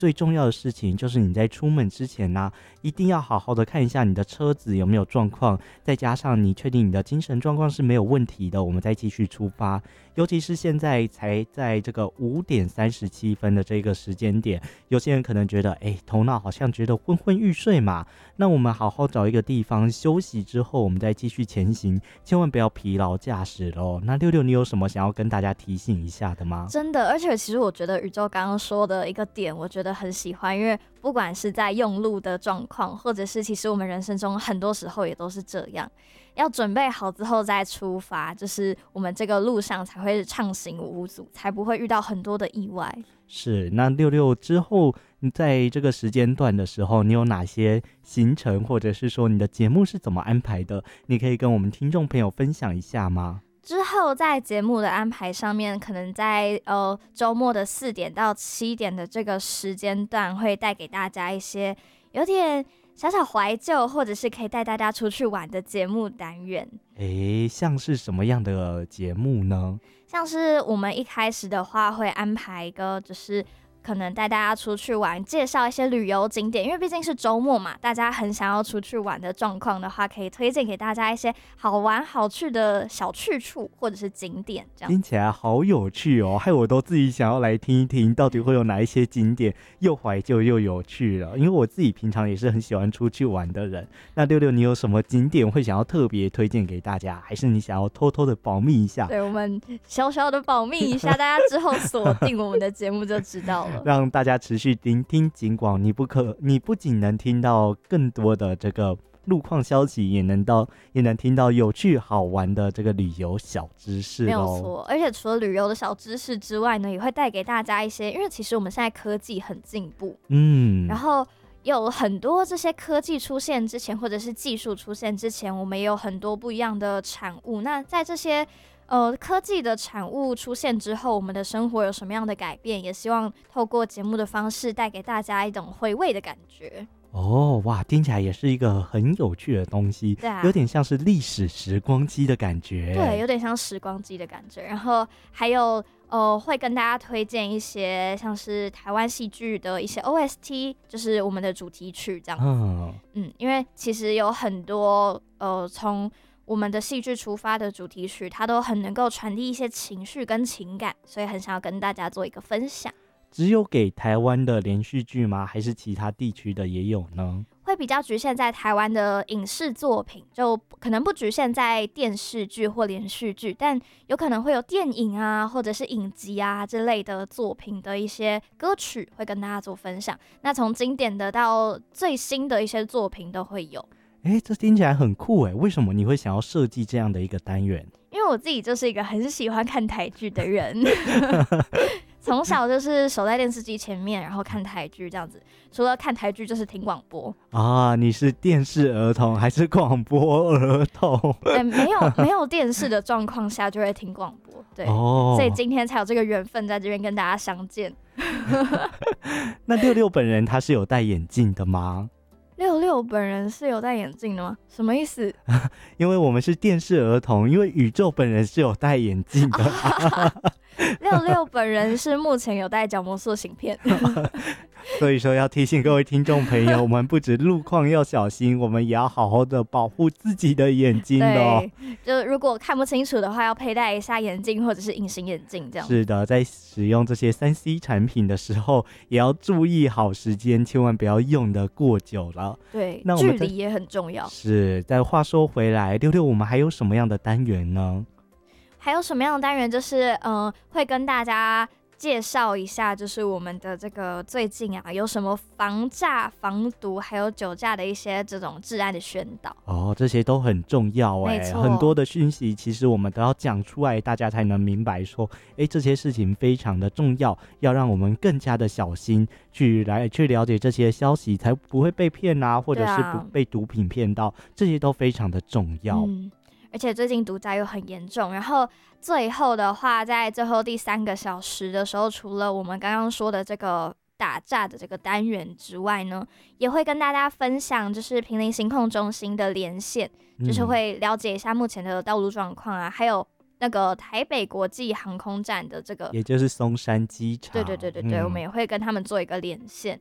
最重要的事情就是你在出门之前呢，一定要好好的看一下你的车子有没有状况，再加上你确定你的精神状况是没有问题的，我们再继续出发。尤其是现在才在这个5点37分的这个时间点，有些人可能觉得头脑好像觉得昏昏欲睡嘛，那我们好好找一个地方休息之后，我们再继续前行，千万不要疲劳驾驶咯。那六六，你有什么想要跟大家提醒一下的吗？ 真的，而且其实我觉得宇宙刚刚说的一个点，我觉得很喜欢，因为不管是在用路的状况，或者是其实我们人生中很多时候也都是这样，要准备好之后再出发，就是我们这个路上才会畅行无阻，才不会遇到很多的意外。 是，那六六之后在这个时间段的时候，你有哪些行程，或者是说你的节目是怎么安排的？你可以跟我们听众朋友分享一下吗？ 之后在节目的安排上面，可能在周末的4点到7点的这个时间段，会带给大家一些有点小小怀旧，或者是可以带大家出去玩的节目单元。 像是什么样的节目呢？ 像是我们一开始的话会安排一个就是可能带大家出去玩，介绍一些旅游景点，因为毕竟是周末嘛，大家很想要出去玩的状况的话，可以推荐给大家一些好玩好去的小去处或者是景点，这样听起来好有趣哦，害我都自己想要来听一听，到底会有哪一些景点又怀旧又有趣了。因为我自己平常也是很喜欢出去玩的人。那六六，你有什么景点会想要特别推荐给大家，还是你想要偷偷的保密一下？ 对，我们小小的保密一下，大家之后锁定我们的节目就知道了。 让大家持续聆听警广，你不仅能听到更多的这个路况消息，也能听到有趣好玩的这个旅游小知识咯。 没有错，而且除了旅游的小知识之外呢，也会带给大家一些，因为其实我们现在科技很进步，然后有很多这些科技出现之前，或者是技术出现之前，我们也有很多不一样的产物。那在这些科技的产物出现之后，我们的生活有什么样的改变？也希望透过节目的方式带给大家一种回味的感觉。 哇，听起来也是一个很有趣的东西， 对啊， 有点像是历史时光机的感觉。 对，有点像时光机的感觉。然后还有会跟大家推荐一些像是台湾戏剧的一些 OST， 就是我们的主题曲这样。因为其实有很多从我们的戏剧出发的主题曲，它都很能够传递一些情绪跟情感，所以很想要跟大家做一个分享。 只有给台湾的连续剧吗？还是其他地区的也有呢？ 会比较局限在台湾的影视作品，就可能不局限在电视剧或连续剧，但有可能会有电影啊，或者是影集啊之类的作品的一些歌曲会跟大家做分享。那从经典的到最新的一些作品都会有。 这听起来很酷为什么你会想要设计这样的一个单元？ 因为我自己就是一个很喜欢看台剧的人从小就是守在电视机前面，然后看台剧这样子。除了看台剧，就是听广播啊。你是电视儿童还是广播儿童？ 没有电视的状况下就会听广播，对，所以今天才有这个缘分在这边跟大家相见。 那六六本人他是有戴眼镜的吗？ 六六本人是有戴眼镜的吗？什么意思？ 因为我们是电视儿童，因为宇宙本人是有戴眼镜的。 六六本人是目前有戴角膜塑形片。 所以说要提醒各位听众朋友，我们不止路况要小心，我们也要好好的保护自己的眼睛对，就如果看不清楚的话，要佩戴一下眼镜或者是隐形眼镜这样。 是的，在使用这些3C 产品的时候，也要注意好时间，千万不要用得过久了。 对， 那距离也很重要。 是，但话说回来，六六我们还有什么样的单元呢？ 还有什么样的单元？就是会跟大家介绍一下，就是我们的这个最近啊，有什么防诈、防毒，还有酒驾的一些这种治安的宣导。 这些都很重要没错， 很多的讯息其实我们都要讲出来，大家才能明白说，这些事情非常的重要，要让我们更加的小心去了解这些消息，才不会被骗啊，或者是不被毒品骗到，这些都非常的重要。 而且最近毒驾又很严重，然后最后的话，在最后第3个小时的时候，除了我们刚刚说的这个打诈的这个单元之外呢，也会跟大家分享就是坪林行控中心的连线，就是会了解一下目前的道路状况啊，还有那个台北国际航空站的这个， 也就是松山机场。 对，我们也会跟他们做一个连线。